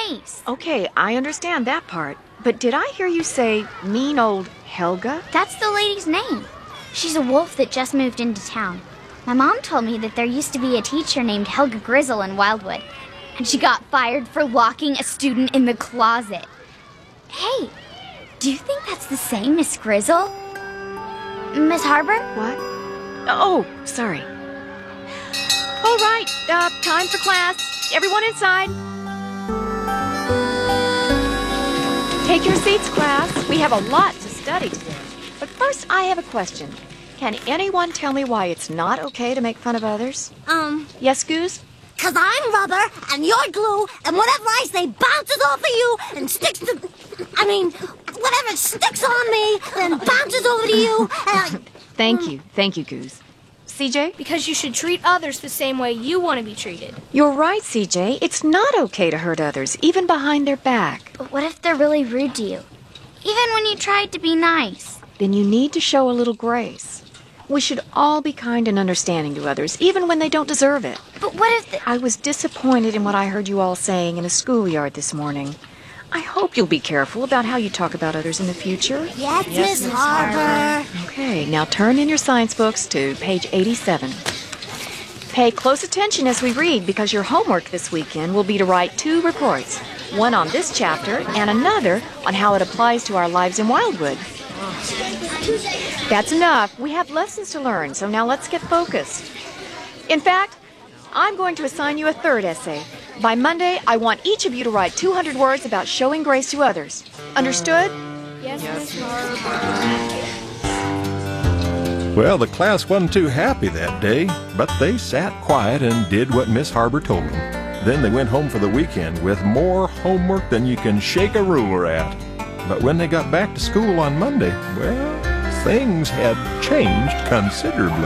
nice. Okay, I understand that part. But did I hear you say mean old Helga? That's the lady's name. She's a wolf that just moved into town. My mom told me that there used to be a teacher named Helga Grizzle in Wildwood, and she got fired for locking a student in the closet. Hey, do you think that's the same Miss Grizzle? Miss Harbor? What? Oh, sorry. All right, time for class. Everyone inside. Take your seats, class. We have a lot to study today. But first, I have a question. Can anyone tell me why it's not okay to make fun of others? Yes, Goose? 'Cause I'm rubber, and you're glue, and whatever I say bounces off of you and sticks to... whatever sticks on me, then bounces over to you, and Thank you, Goose. CJ? Because you should treat others the same way you want to be treated. You're right, CJ. It's not okay to hurt others, even behind their back. But what if they're really rude to you? Even when you tried to be nice. Then you need to show a little grace. We should all be kind and understanding to others, even when they don't deserve it. But what if... I was disappointed in what I heard you all saying in the schoolyard this morning. I hope you'll be careful about how you talk about others in the future. yes, Miss Harbor. Okay, now turn in your science books to page 87. Pay close attention as we read, because your homework this weekend will be to write 2 reports. One on this chapter and another on how it applies to our lives in Wildwood. That's enough. We have lessons to learn, so now let's get focused. In fact, I'm going to assign you a 3rd essay. By Monday, I want each of you to write 200 words about showing grace to others. Understood? Yes, Miss Harbor. Well, the class wasn't too happy that day, but they sat quiet and did what Miss Harbor told them. Then they went home for the weekend with more homework than you can shake a ruler at. But when they got back to school on Monday, well, things had changed considerably.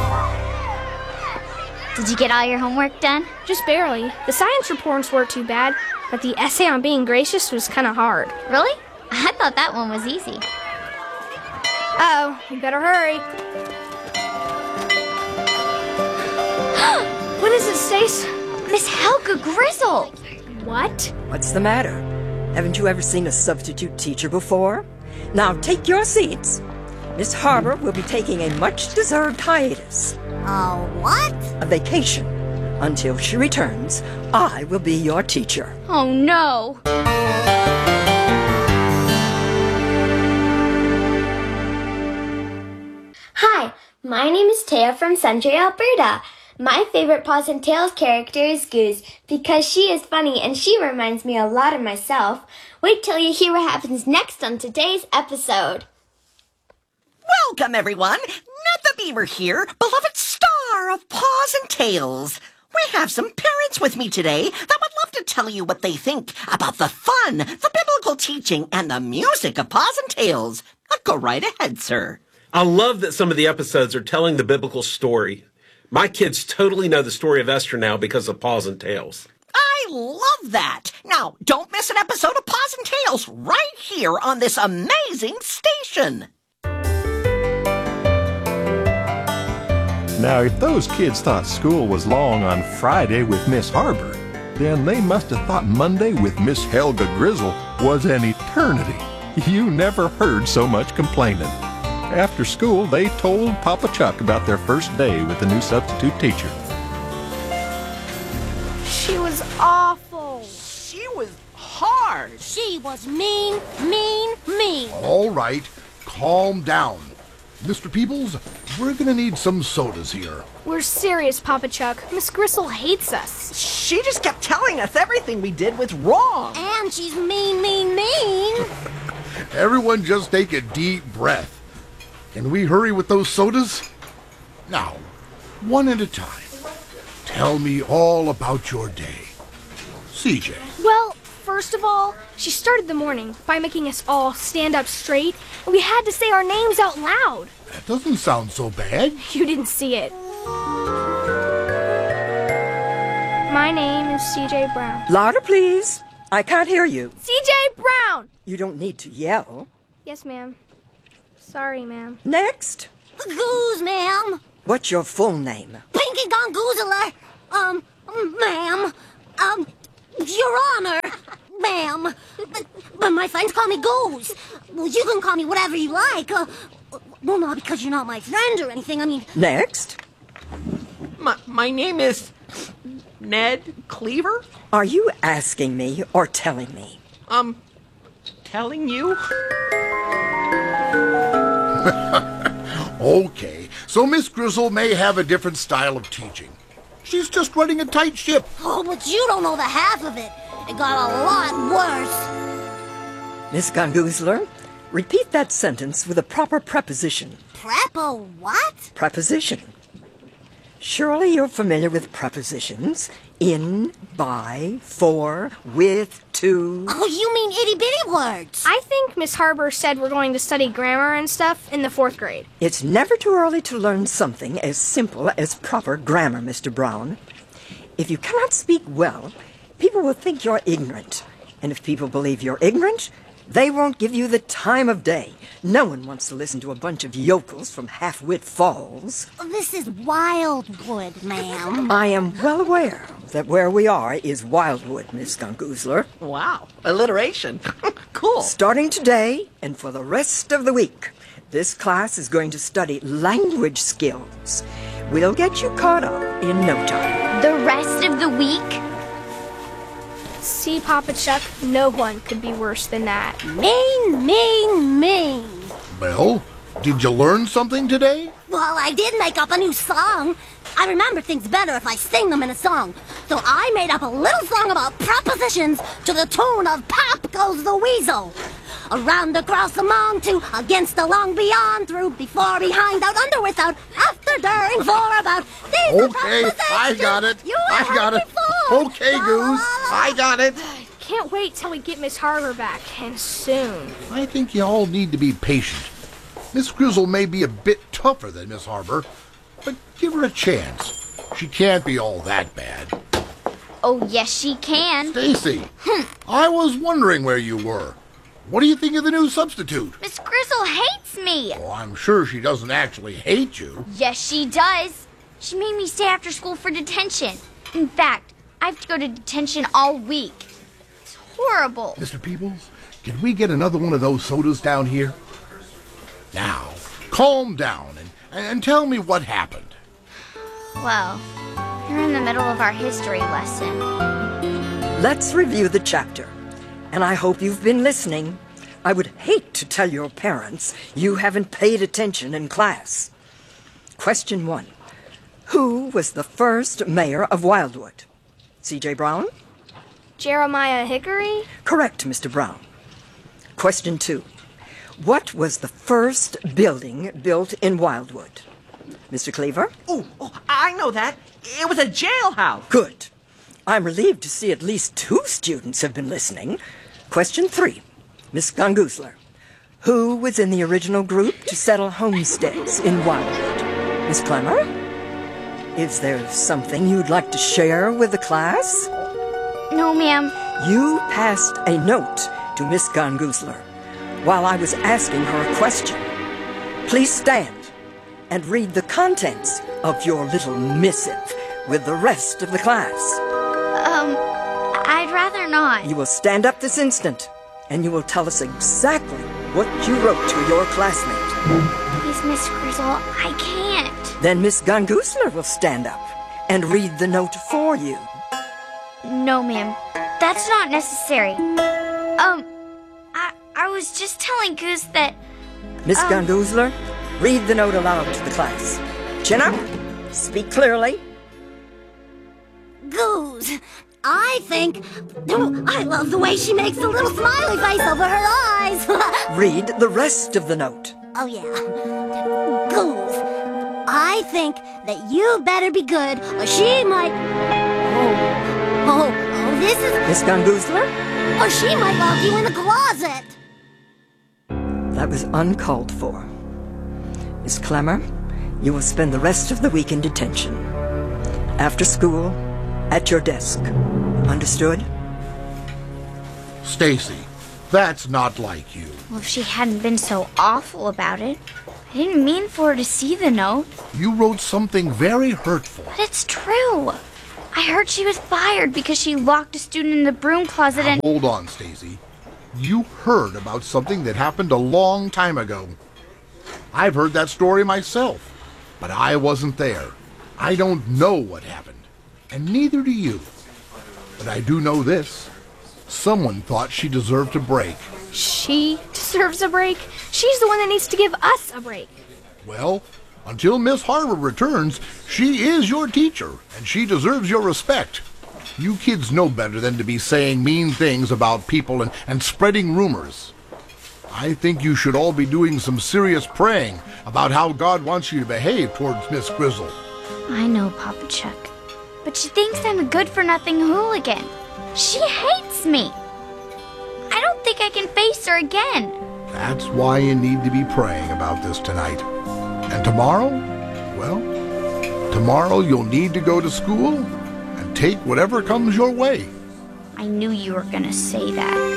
Did you get all your homework done? Just barely. The science reports weren't too bad, but the essay on being gracious was kind of hard. Really? I thought that one was easy. Uh-oh, we better hurry. What is it, Stace? Miss Helga Grizzle! What? What's the matter? Haven't you ever seen a substitute teacher before? Now take your seats. Miss Harbor will be taking a much-deserved hiatus. What? A vacation. Until she returns, I will be your teacher. Oh, no. Hi, my name is Taya from Century, Alberta. My favorite Paws and Tails character is Goose because she is funny and she reminds me a lot of myself. Wait till you hear what happens next on today's episode. Welcome, everyone. Ned the Beaver here, beloved star of Paws and Tails. We have some parents with me today that would love to tell you what they think about the fun, the biblical teaching, and the music of Paws and Tails. Go right ahead, sir. I love that some of the episodes are telling the biblical story. My kids totally know the story of Esther now because of Paws and Tails. I love that. Now, don't miss an episode of Paws and Tails right here on this amazing station. Now, if those kids thought school was long on Friday with Miss Harbor, then they must have thought Monday with Miss Helga Grizzle was an eternity. You never heard so much complaining. After school, they told Papa Chuck about their first day with the new substitute teacher. She was awful. She was hard. She was mean, mean, mean. All right, calm down. Mr. Peebles, we're gonna need some sodas here. We're serious, Papa Chuck. Miss Gristle hates us. She just kept telling us everything we did was wrong. And she's mean, mean, mean. Everyone just take a deep breath. Can we hurry with those sodas? Now, one at a time. Tell me all about your day. CJ. Well, first of all, she started the morning by making us all stand up straight, and we had to say our names out loud. That doesn't sound so bad. You didn't see it. My name is CJ Brown. Louder, please. I can't hear you. CJ Brown! You don't need to yell. Yes, ma'am. Sorry, ma'am. Next. Goose, ma'am. What's your full name? Pinky Gongoozler. Ma'am. Your Honor. ma'am. But my friends call me Goose. Well, you can call me whatever you like. Well, not because you're not my friend or anything. I mean... Next. My name is Ned Cleaver. Are you asking me or telling me? Telling you? Okay, so Miss Grizzle may have a different style of teaching. She's just running a tight ship. Oh, but you don't know the half of it. It got a lot worse. Miss Gungoozler, repeat that sentence with a proper preposition. Prepo what? Preposition. Surely you're familiar with prepositions. In, by, for, with, to. Oh, you mean itty-bitty words. I think Miss Harbor said we're going to study grammar and stuff in the 4th grade. It's never too early to learn something as simple as proper grammar, Mr. Brown. If you cannot speak well, people will think you're ignorant. And if people believe you're ignorant, they won't give you the time of day. No one wants to listen to a bunch of yokels from Half-Wit Falls. This is Wildwood, ma'am. I am well aware that where we are is Wildwood, Miss Gungoozler. Wow, alliteration. Cool. Starting today and for the rest of the week, this class is going to study language skills. We'll get you caught up in no time. The rest of the week? See, Papa Chuck, no one could be worse than that. Mean, mean, mean. Well, did you learn something today? Well, I did make up a new song. I remember things better if I sing them in a song. So I made up a little song about prepositions to the tune of Pop Goes the Weasel. Around, across, among, to, against, along, beyond, through, before, behind, out, under, without, after, during, for, about. These Okay, I got it. I got it. Okay, Goose, I got it. Can't wait till we get Miss Harbor back, and soon. I think you all need to be patient. Miss Grizzle may be a bit tougher than Miss Harbor, but give her a chance. She can't be all that bad. Oh, yes, she can. Stacy, I was wondering where you were. What do you think of the new substitute? Miss Grizzle hates me. Oh, I'm sure she doesn't actually hate you. Yes, she does. She made me stay after school for detention. In fact, I have to go to detention all week. It's horrible. Mr. Peebles, can we get another one of those sodas down here? Now, calm down and tell me what happened. Well, you're in the middle of our history lesson. Let's review the chapter. And I hope you've been listening. I would hate to tell your parents you haven't paid attention in class. Question 1. Who was the first mayor of Wildwood? C.J. Brown? Jeremiah Hickory? Correct, Mr. Brown. Question 2. What was the first building built in Wildwood? Mr. Cleaver? Oh, I know that. It was a jailhouse. Good. I'm relieved to see at least 2 students have been listening. Question 3. Miss Gungoozler. Who was in the original group to settle homesteads in Wildwood? Miss Clemmer? Is there something you'd like to share with the class? No, ma'am. You passed a note to Miss Gungoozler while I was asking her a question. Please stand and read the contents of your little missive with the rest of the class. I'd rather not. You will stand up this instant, and you will tell us exactly what you wrote to your classmate. Please, Miss Grizzle, I can't. Then Miss Gungoozler will stand up and read the note for you. No, ma'am. That's not necessary. I was just telling Goose that... Miss Gungoozler, read the note aloud to the class. Chin up. Speak clearly. Goose, I think... I love the way she makes a little smiley face over her eyes. Read the rest of the note. Oh, yeah. Goose, I think that you better be good, or she might... Oh, this is... Miss Gungoozler? Or she might lock you in the closet. That was uncalled for. Miss Clemmer, you will spend the rest of the week in detention. After school, at your desk. Understood? Stacy, that's not like you. Well, if she hadn't been so awful about it. I didn't mean for her to see the note. You wrote something very hurtful. But it's true. I heard she was fired because she locked a student in the broom closet and... Hold on, Stacy. You heard about something that happened a long time ago. I've heard that story myself, but I wasn't there. I don't know what happened, and neither do you. But I do know this. Someone thought she deserved a break. She deserves a break? She's the one that needs to give us a break. Well, until Miss Harper returns, she is your teacher, and she deserves your respect. You kids know better than to be saying mean things about people and spreading rumors. I think you should all be doing some serious praying about how God wants you to behave towards Miss Grizzle. I know, Papa Chuck. But she thinks I'm a good-for-nothing hooligan. She hates me. I don't think I can face her again. That's why you need to be praying about this tonight. And tomorrow? Well, tomorrow you'll need to go to school and take whatever comes your way. I knew you were going to say that.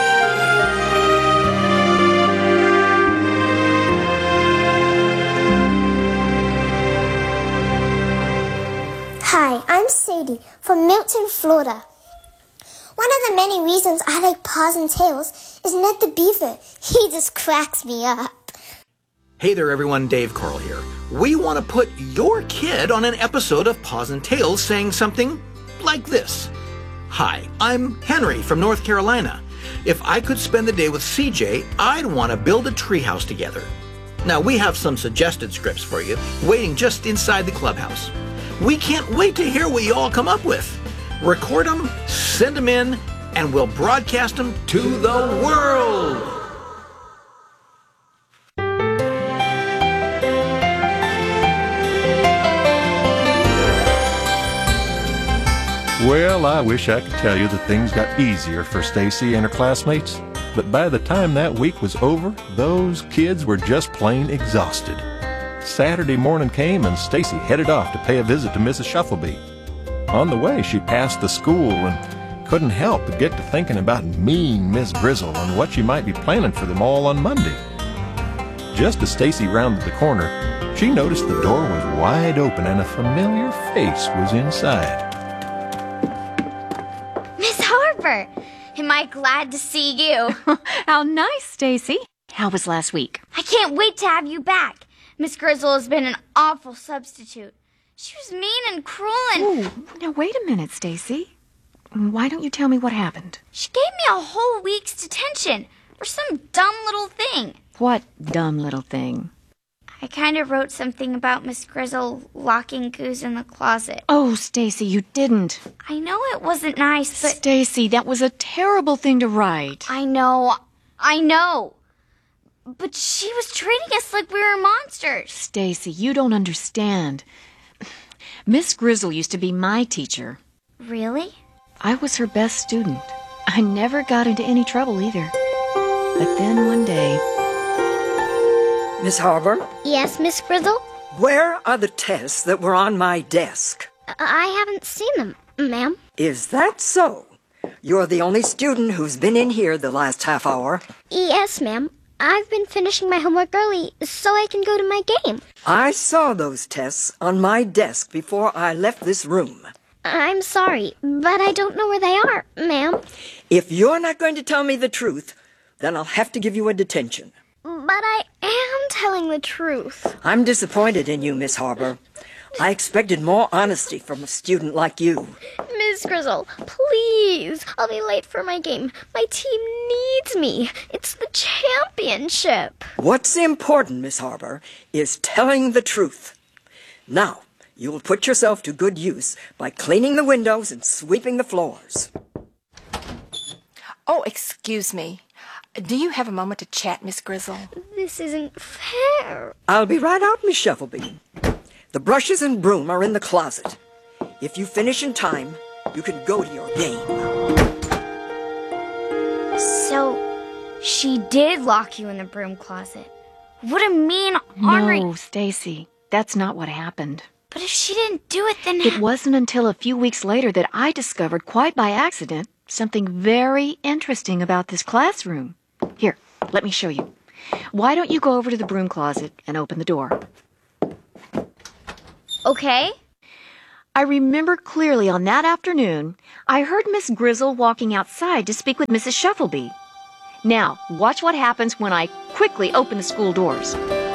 Hi, I'm Sadie from Milton, Florida. One of the many reasons I like Paws and Tails is Ned the Beaver. He just cracks me up. Hey there everyone, Dave Carl here. We want to put your kid on an episode of Paws and Tails saying something like this. Hi, I'm Henry from North Carolina. If I could spend the day with CJ, I'd want to build a treehouse together. Now we have some suggested scripts for you, waiting just inside the clubhouse. We can't wait to hear what you all come up with. Record them, send them in, and we'll broadcast them to the world. Well, I wish I could tell you that things got easier for Stacy and her classmates, but by the time that week was over, those kids were just plain exhausted. Saturday morning came and Stacy headed off to pay a visit to Mrs. Shuffleby. On the way, she passed the school and couldn't help but get to thinking about mean Miss Grizzle and what she might be planning for them all on Monday. Just as Stacy rounded the corner, she noticed the door was wide open and a familiar face was inside. Miss Harper! Am I glad to see you? How nice, Stacy. How was last week? I can't wait to have you back. Miss Grizzle has been an awful substitute. She was mean and cruel and... Oh, now wait a minute, Stacy. Why don't you tell me what happened? She gave me a whole week's detention for some dumb little thing. What dumb little thing? I kind of wrote something about Miss Grizzle locking Goose in the closet. Oh, Stacy, you didn't. I know it wasn't nice, but... Stacy, that was a terrible thing to write. I know. But she was treating us like we were monsters. Stacy, you don't understand. Miss Grizzle used to be my teacher. Really? I was her best student. I never got into any trouble either. But then one day... Miss Harper? Yes, Miss Grizzle? Where are the tests that were on my desk? I haven't seen them, ma'am. Is that so? You're the only student who's been in here the last half hour. Yes, ma'am. I've been finishing my homework early so I can go to my game. I saw those tests on my desk before I left this room. I'm sorry, but I don't know where they are, ma'am. If you're not going to tell me the truth, then I'll have to give you a detention. But I am telling the truth. I'm disappointed in you, Miss Harper. I expected more honesty from a student like you. Miss Grizzle, please. I'll be late for my game. My team needs me. It's the championship. What's important, Miss Harper, is telling the truth. Now, you'll put yourself to good use by cleaning the windows and sweeping the floors. Oh, excuse me. Do you have a moment to chat, Miss Grizzle? This isn't fair. I'll be right out, Miss Shuffleby. The brushes and broom are in the closet. If you finish in time, you can go to your game. So, she did lock you in the broom closet. What a mean, ornery... No, Stacy, that's not what happened. But if she didn't do it, then... It wasn't until a few weeks later that I discovered, quite by accident, something very interesting about this classroom. Here, let me show you. Why don't you go over to the broom closet and open the door? Okay. I remember clearly on that afternoon, I heard Miss Grizzle walking outside to speak with Mrs. Shuffleby. Now, watch what happens when I quickly open the school doors.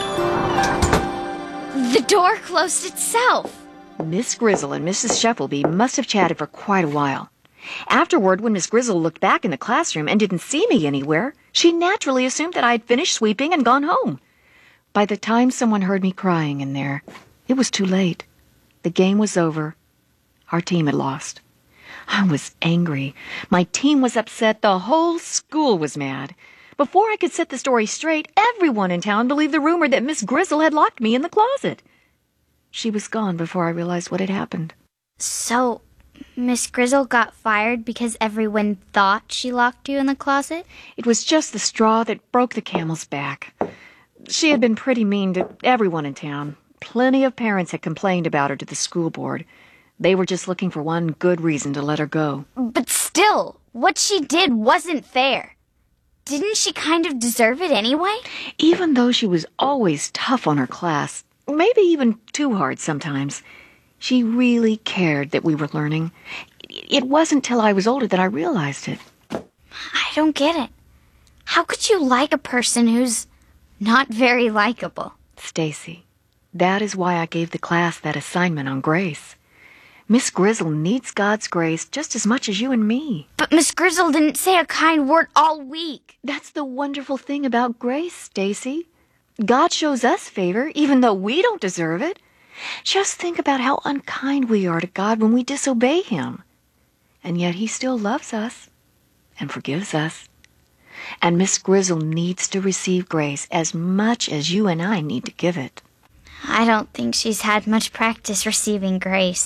The door closed itself. Miss Grizzle and Mrs. Shuffleby must have chatted for quite a while. Afterward, when Miss Grizzle looked back in the classroom and didn't see me anywhere, she naturally assumed that I had finished sweeping and gone home. By the time someone heard me crying in there, it was too late. The game was over. Our team had lost. I was angry. My team was upset. The whole school was mad. Before I could set the story straight, everyone in town believed the rumor that Miss Grizzle had locked me in the closet. She was gone before I realized what had happened. So, Miss Grizzle got fired because everyone thought she locked you in the closet? It was just the straw that broke the camel's back. She had been pretty mean to everyone in town. Plenty of parents had complained about her to the school board. They were just looking for one good reason to let her go. But still, what she did wasn't fair. Didn't she kind of deserve it anyway? Even though she was always tough on her class, maybe even too hard sometimes, she really cared that we were learning. It wasn't till I was older that I realized it. I don't get it. How could you like a person who's not very likable? Stacy, that is why I gave the class that assignment on grace. Miss Grizzle needs God's grace just as much as you and me. But Miss Grizzle didn't say a kind word all week. That's the wonderful thing about grace, Stacy. God shows us favor even though we don't deserve it. Just think about how unkind we are to God when we disobey Him. And yet He still loves us and forgives us. And Miss Grizzle needs to receive grace as much as you and I need to give it. I don't think she's had much practice receiving grace.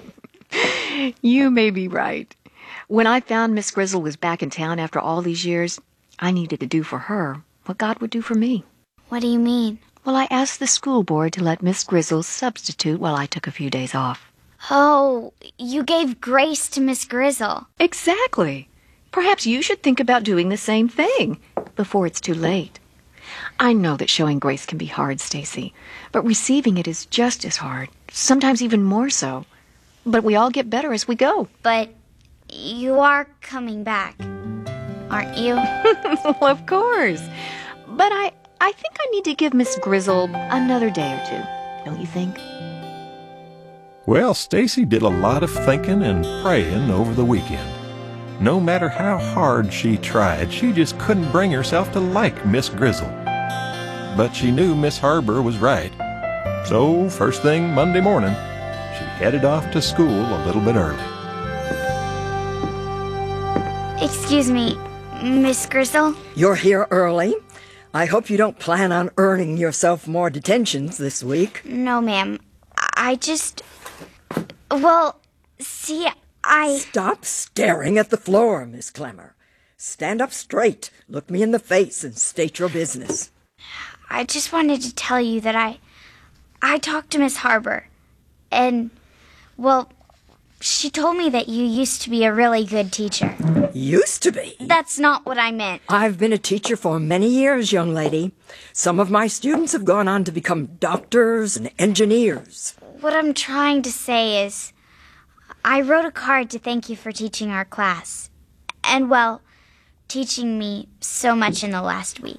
You may be right. When I found Miss Grizzle was back in town after all these years, I needed to do for her what God would do for me. What do you mean? Well, I asked the school board to let Miss Grizzle substitute while I took a few days off. Oh, you gave grace to Miss Grizzle. Exactly. Perhaps you should think about doing the same thing before it's too late. I know that showing grace can be hard, Stacy, but receiving it is just as hard, sometimes even more so. But we all get better as we go. But you are coming back, aren't you? Well, of course. But I think I need to give Miss Grizzle another day or two, don't you think? Well, Stacy did a lot of thinking and praying over the weekend. No matter how hard she tried, she just couldn't bring herself to like Miss Grizzle. But she knew Miss Harbor was right. So, first thing Monday morning, she headed off to school a little bit early. Excuse me, Miss Grizzle? You're here early. I hope you don't plan on earning yourself more detentions this week. No, ma'am. I just... Well, see, Stop staring at the floor, Miss Clemmer. Stand up straight, look me in the face, and state your business. I just wanted to tell you that I talked to Miss Harbor, and, well, she told me that you used to be a really good teacher. Used to be? That's not what I meant. I've been a teacher for many years, young lady. Some of my students have gone on to become doctors and engineers. What I'm trying to say is, I wrote a card to thank you for teaching our class. And, well, teaching me so much in the last week.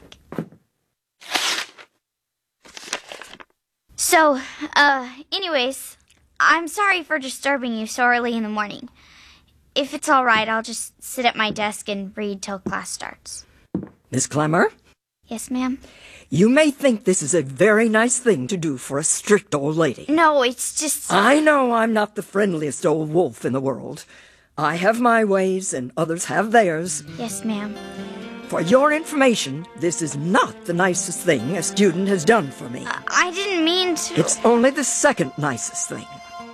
So, anyways, I'm sorry for disturbing you so early in the morning. If it's all right, I'll just sit at my desk and read till class starts. Miss Clemmer? Yes, ma'am? You may think this is a very nice thing to do for a strict old lady. No, it's just... I know I'm not the friendliest old wolf in the world. I have my ways and others have theirs. Yes, ma'am. For your information, this is not the nicest thing a student has done for me. I didn't mean to... It's only the second nicest thing.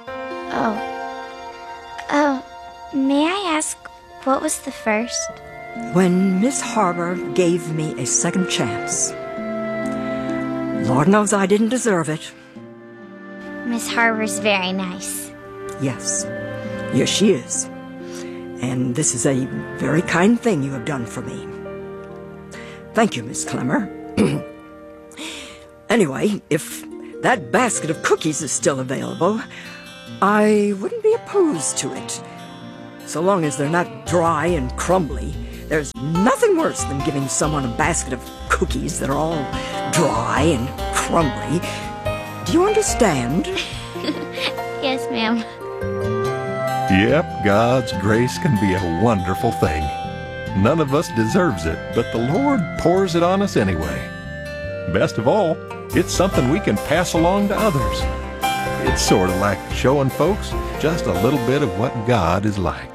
May I ask, what was the first? When Miss Harbor gave me a second chance. Lord knows I didn't deserve it. Miss Harbor's very nice. Yes. Yes, she is. And this is a very kind thing you have done for me. Thank you, Miss Clemmer. Anyway, if that basket of cookies is still available, I wouldn't be opposed to it. So long as they're not dry and crumbly. There's nothing worse than giving someone a basket of cookies that are all dry and crumbly. Do you understand? Yes, ma'am. Yep, God's grace can be a wonderful thing. None of us deserves it, but the Lord pours it on us anyway. Best of all, it's something we can pass along to others. It's sort of like showing folks just a little bit of what God is like.